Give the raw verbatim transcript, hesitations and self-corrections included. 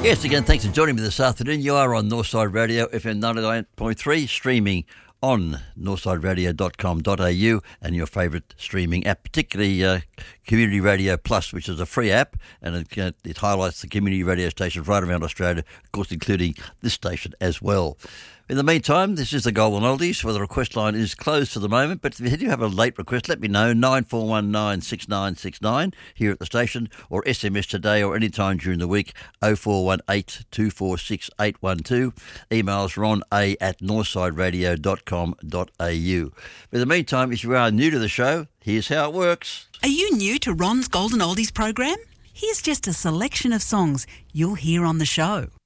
Yes, again, thanks for joining me this afternoon. You are on Northside Radio, F M ninety-nine point three, streaming on northside radio dot com dot a u and your favourite streaming app, particularly uh, Community Radio Plus, which is a free app, and it, uh, it highlights the community radio stations right around Australia, of course, including this station as well. In the meantime, this is the Golden Oldies, where the request line is closed for the moment, but if you do have a late request, let me know, nine four one nine six nine six nine here at the station, or S M S today or any time during the week, oh four one eight two four six eight one two. Emails ron a at northside radio dot com dot a u. But in the meantime, if you are new to the show, here's how it works. Are you new to Ron's Golden Oldies program? Here's just a selection of songs you'll hear on the show.